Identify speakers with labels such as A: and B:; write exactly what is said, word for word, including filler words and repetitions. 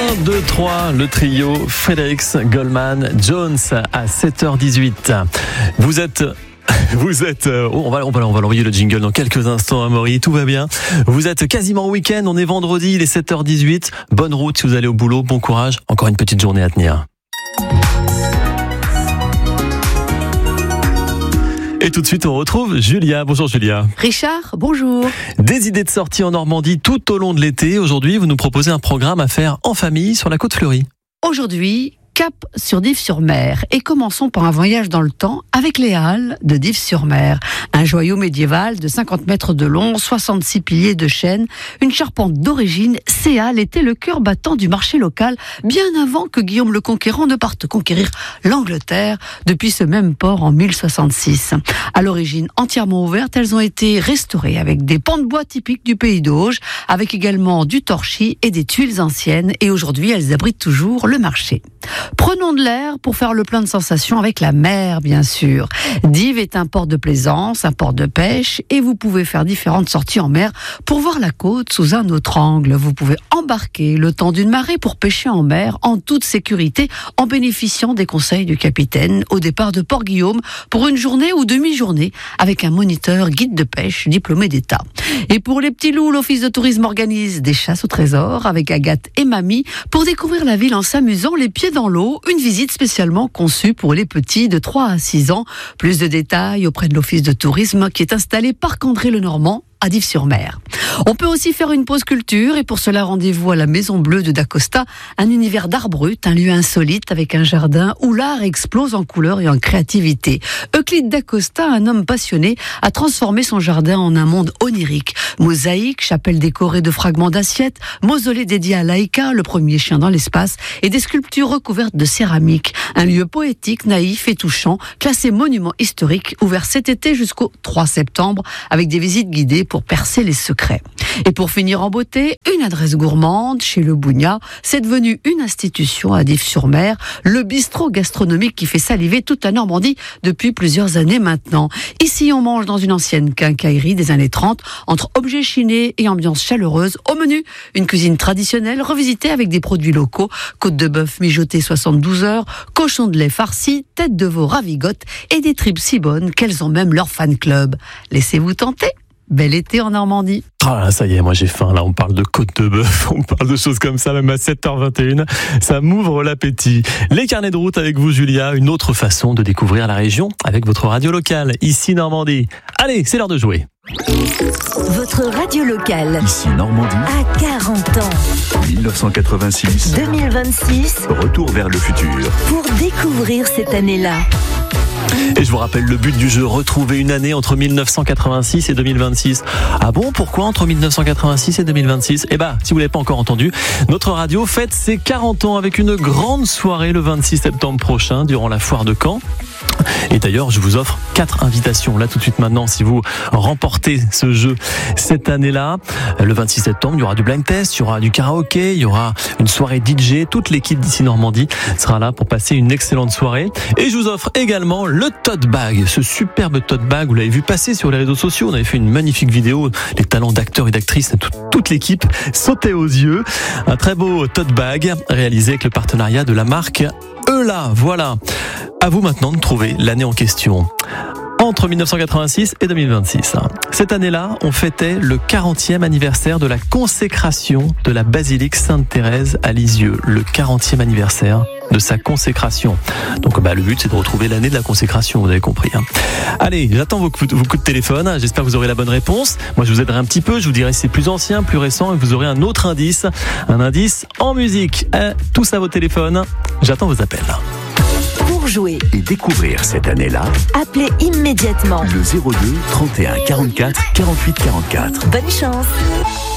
A: un, deux, trois, le trio Fredericks, Goldman, Jones à sept heures dix-huit. Vous êtes... Vous êtes, oh, on va, on va, on va l'envoyer le jingle dans quelques instants, Amaury. Tout va bien. Vous êtes quasiment au week-end. On est vendredi, il est sept heures dix-huit. Bonne route si vous allez au boulot. Bon courage. Encore une petite journée à tenir. Et tout de suite, on retrouve Julia. Bonjour Julia.
B: Richard, bonjour.
A: Des idées de sortie en Normandie tout au long de l'été. Aujourd'hui, vous nous proposez un programme à faire en famille sur la côte fleurie.
B: Aujourd'hui, cap sur Dives-sur-Mer. Et commençons par un voyage dans le temps avec les Halles de Dives-sur-Mer. Un joyau médiéval de cinquante mètres de long, soixante-six piliers de chêne, une charpente d'origine. Ces Halles étaient le cœur battant du marché local, bien avant que Guillaume le Conquérant ne parte conquérir l'Angleterre depuis ce même port en mille soixante-six. À l'origine entièrement ouvertes, elles ont été restaurées avec des pans de bois typiques du pays d'Auge, avec également du torchis et des tuiles anciennes. Et aujourd'hui, elles abritent toujours le marché. Prenons de l'air pour faire le plein de sensations avec la mer, bien sûr. Dives est un port de plaisance, un port de pêche, et vous pouvez faire différentes sorties en mer pour voir la côte sous un autre angle. Vous pouvez embarquer le temps d'une marée pour pêcher en mer en toute sécurité, en bénéficiant des conseils du capitaine au départ de Port-Guillaume pour une journée ou demi-journée avec un moniteur guide de pêche diplômé d'État. Et pour les petits loups, l'Office de tourisme organise des chasses au trésor avec Agathe et Mamie pour découvrir la ville en s'amusant les pieds dans l'eau. Une visite spécialement conçue pour les petits de trois à six ans. Plus de détails auprès de l'Office de tourisme qui est installé Parc André-le-Normand à Dives-sur-Mer. On peut aussi faire une pause culture et pour cela rendez-vous à la Maison Bleue de Dacosta, un univers d'art brut, un lieu insolite avec un jardin où l'art explose en couleurs et en créativité. Euclide Dacosta, un homme passionné, a transformé son jardin en un monde onirique. Mosaïques, chapelles décorées de fragments d'assiettes, mausolée dédié à Laïka, le premier chien dans l'espace, et des sculptures recouvertes de céramique. Un lieu poétique, naïf et touchant, classé monument historique, ouvert cet été jusqu'au trois septembre, avec des visites guidées pour percer les secrets. Et pour finir en beauté, une adresse gourmande chez Le Bougna. C'est devenu une institution à Dives-sur-Mer, le bistrot gastronomique qui fait saliver toute la Normandie depuis plusieurs années maintenant. Ici, on mange dans une ancienne quincaillerie des années trente, entre objets chinés et ambiance chaleureuse. Au menu, une cuisine traditionnelle revisitée avec des produits locaux, côte de bœuf mijotée soixante-douze heures, cochon de lait farci, tête de veau ravigote et des tripes si bonnes qu'elles ont même leur fan club. Laissez-vous tenter. Bel été en Normandie.
A: Ah là, ça y est, moi j'ai faim. Là, on parle de côte de bœuf, on parle de choses comme ça, même à sept heures vingt et une. Ça m'ouvre l'appétit. Les carnets de route avec vous, Julia. Une autre façon de découvrir la région avec votre radio locale, ici Normandie. Allez, c'est l'heure de jouer.
C: Votre radio locale,
D: ici Normandie,
C: à quarante ans.
D: dix-neuf cent quatre-vingt-six.
C: deux mille vingt-six.
D: Retour vers le futur.
C: Pour découvrir cette année-là.
A: Et je vous rappelle le but du jeu, retrouver une année entre mille neuf cent quatre-vingt-six et deux mille vingt-six. Ah bon, pourquoi entre mille neuf cent quatre-vingt-six et deux mille vingt-six? Eh bah, si vous l'avez pas encore entendu, notre radio fête ses quarante ans avec une grande soirée le vingt-six septembre prochain durant la foire de Caen. Et d'ailleurs, je vous offre quatre invitations là tout de suite maintenant si vous remportez ce jeu cette année-là. Le vingt-six septembre, il y aura du blind test, il y aura du karaoké, il y aura une soirée D J. Toute l'équipe d'ici Normandie sera là pour passer une excellente soirée. Et je vous offre également le tote bag, ce superbe tote bag. Vous l'avez vu passer sur les réseaux sociaux. On avait fait une magnifique vidéo. Les talents d'acteurs et d'actrices, toute, toute l'équipe sautait aux yeux. Un très beau tote bag réalisé avec le partenariat de la marque Eula. Voilà. À vous maintenant de trouver l'année en question. Entre mille neuf cent quatre-vingt-six et deux mille vingt-six. Cette année-là, on fêtait le quarantième anniversaire de la consécration de la basilique Sainte-Thérèse à Lisieux. Le quarantième anniversaire de sa consécration. Donc bah, le but, c'est de retrouver l'année de la consécration, vous avez compris. Hein. Allez, j'attends vos coups, vos coups de téléphone. J'espère que vous aurez la bonne réponse. Moi, je vous aiderai un petit peu. Je vous dirai si c'est plus ancien, plus récent, et vous aurez un autre indice. Un indice en musique. Euh, tous à vos téléphones. J'attends vos appels.
C: Pour jouer
D: et découvrir cette année-là,
C: appelez immédiatement
D: le zéro deux trente et un quarante-quatre quarante-huit quarante-quatre.
C: Bonne chance.